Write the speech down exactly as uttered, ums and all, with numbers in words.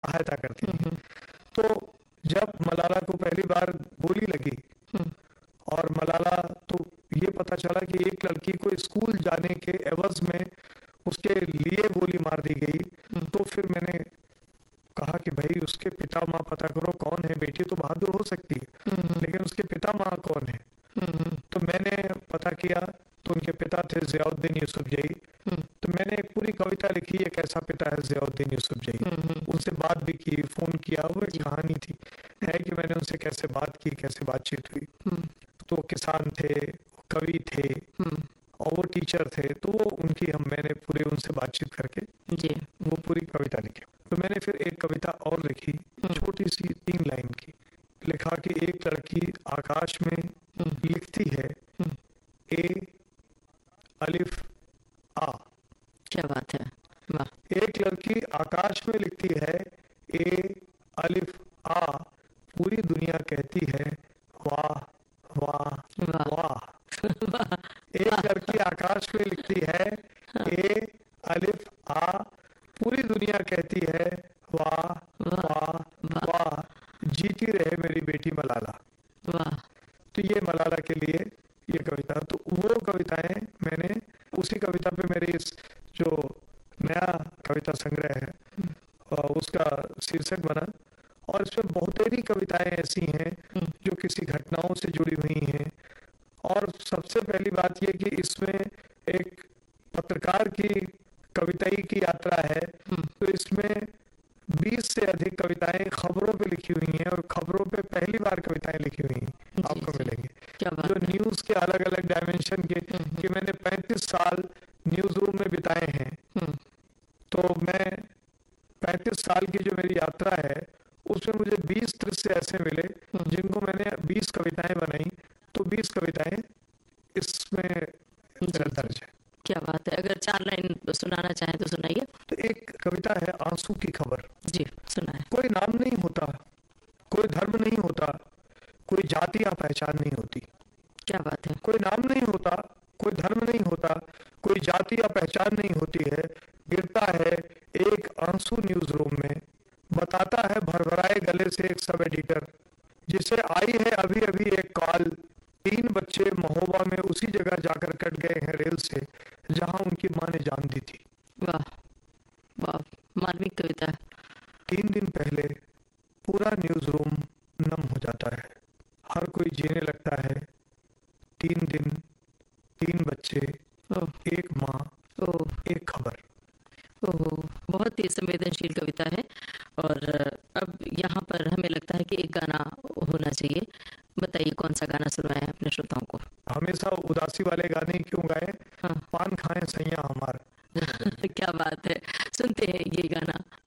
सहायता करती थी। तो जब मलाला को पहली बार गोली लगी और मलाला तो ये पता चला कि एक लड़की को स्कूल जाने के एवज में उसके लिए गोली मार दी गई, तो फिर मैंने कहा कि भाई उसके पिता माँ पता करो कौन है, बेटी तो बहादुर हो सकती है लेकिन उसके पिता माँ कौन है। तो मैंने पता किया तो उनके पिता थे ज़ियाउद्दीन यूसुफजई। तो मैंने एक पूरी कविता लिखी, एक ऐसा पिता है ज़ियाउद्दीन यूसुफजई। उनसे बात भी की, फोन किया, वो एक कहानी थी है कि मैंने उनसे कैसे बात की, कैसे बातचीत हुई। तो वो किसान थे, कवि थे और वो टीचर थे, तो वो उनकी हम मैंने पूरी उनसे बातचीत करके जी वो पूरी कविता लिखी। तो मैंने फिर एक कविता और लिखी, छोटी सी तीन लाइन की। लिखा कि एक लड़की आकाश में लिखती है ए अलिफ आ। क्या बात है, वाह। एक लड़की आकाश में लिखती है ए अलिफ आ, पूरी दुनिया कहती है वाह वाह वाह वाह। एक लड़की आकाश में लिखती है ए अलिफ आ, पूरी दुनिया कहती है वाह वाह वाह, जीती रहे मेरी बेटी मलाला। वाह। तो ये मलाला के लिए ये कविता, तो वो कविताएं मैंने उसी कविता पे मेरे इस जो नया कविता संग्रह है उसका शीर्षक बना। और इसमें बहुतेरी कविताएं ऐसी हैं जो किसी घटनाओं से जुड़ी हुई हैं। और सबसे पहली बात यह कि इसमें एक पत्रकार की कविताई की यात्रा है, तो इसमें बीस से अधिक कविताएं खबरों पे लिखी हुई हैं और खबरों पे पहली बार कविताएं लिखी हुई हैं आपको मिलेंगे, जो न्यूज के अलग अलग डायमेंशन के कि मैंने पैंतीस साल न्यूज रूम में बिताए हैं। तो मैं पैंतीस साल की जो मेरी यात्रा है उसमें मुझे बीस दृश्य ऐसे मिले जिनको मैंने बीस कविताएं बनाई, तो बीस कविताएं इसमें दर्ज है। क्या बात है, अगर चार लाइन सुनाना चाहें तो सुनाइए। तो एक कविता है आंसू की खबर। जी सुनाए। कोई नाम नहीं होता, कोई धर्म नहीं होता, कोई जाति या पहचान नहीं होती। क्या बात है। कोई नाम नहीं होता, कोई धर्म नहीं होता, कोई जाति या पहचान नहीं होती है, गिरता है एक आंसू न्यूज रूम में, बताता है भरभराए गले से एक सब एडिटर, जिसे आई है अभी अभी एक कॉल, तीन बच्चे महोबा में उसी जगह जाकर कट गए हैं रेल से जहां उनकी मां ने जान दी थी। वाह वाह, मार्मिक कविता है। तीन दिन पहले पूरा न्यूज रूम नम हो जाता है, हर कोई जीने लगता है। तीन दिन, तीन बच्चे, एक माँ, एक खबर। ओह, बहुत ही संवेदनशील कविता है। और अब यहाँ पर हमें लगता है कि एक गाना होना चाहिए। बताइए कौन सा गाना सुनवाएं अपने श्रोताओं को। हमेशा उदासी वाले गाने क्यों गाए? हाँ। पान खाएं सैया हमार। क्या बात है, सुनते हैं ये गाना।